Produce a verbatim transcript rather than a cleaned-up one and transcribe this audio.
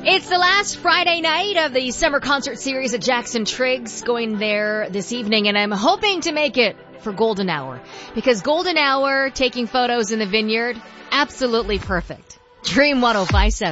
It's the last Friday night of the summer concert series at Jackson Triggs, going there this evening, and I'm hoping to make it for Golden Hour, because Golden Hour, taking photos in the vineyard, absolutely perfect. Dream one oh five point seven.